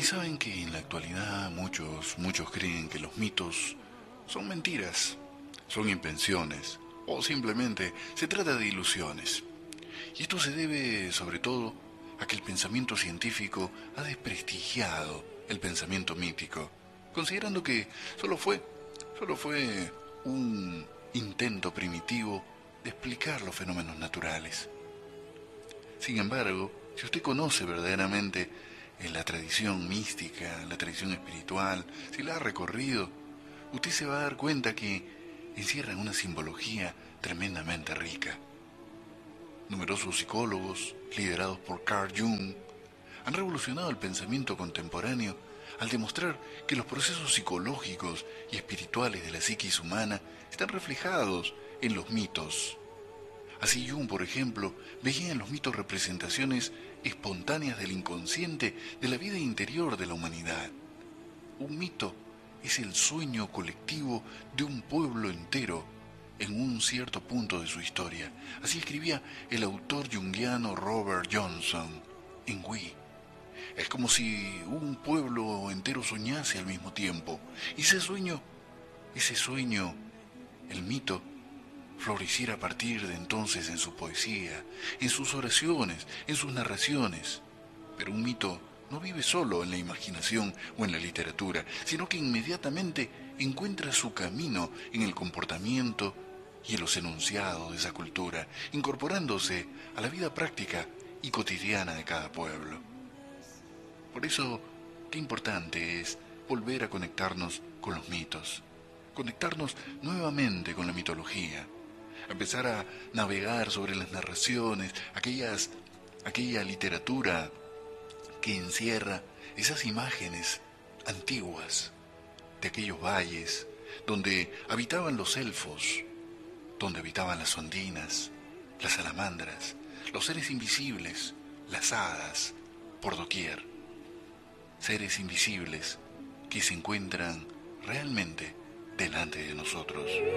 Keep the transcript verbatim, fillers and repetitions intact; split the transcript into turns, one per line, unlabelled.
saben que en la actualidad muchos, muchos creen que los mitos son mentiras, son invenciones o simplemente se trata de ilusiones. Y esto se debe sobre todo a que el pensamiento científico ha desprestigiado el pensamiento mítico, considerando que solo fue, solo fue un intento primitivo de explicar los fenómenos naturales. Sin embargo, si usted conoce verdaderamente en la tradición mística, la tradición espiritual, si la ha recorrido, usted se va a dar cuenta que encierran una simbología tremendamente rica. Numerosos psicólogos, liderados por Carl Jung, han revolucionado el pensamiento contemporáneo al demostrar que los procesos psicológicos y espirituales de la psiquis humana están reflejados en los mitos. Así Jung, por ejemplo, veía en los mitos representaciones espontáneas del inconsciente de la vida interior de la humanidad. Un mito es el sueño colectivo de un pueblo entero en un cierto punto de su historia. Así escribía el autor junguiano Robert Johnson en We. Es como si un pueblo entero soñase al mismo tiempo. Y ese sueño, ese sueño, el mito, floreciera a partir de entonces en su poesía, en sus oraciones, en sus narraciones. Pero un mito no vive solo en la imaginación o en la literatura, sino que inmediatamente encuentra su camino en el comportamiento y en los enunciados de esa cultura, incorporándose a la vida práctica y cotidiana de cada pueblo. Por eso, qué importante es volver a conectarnos con los mitos, conectarnos nuevamente con la mitología, empezar a navegar sobre las narraciones, aquellas, aquella literatura que encierra esas imágenes antiguas de aquellos valles donde habitaban los elfos, donde habitaban las ondinas, las salamandras, los seres invisibles, las hadas, por doquier. Seres invisibles que se encuentran realmente delante de nosotros.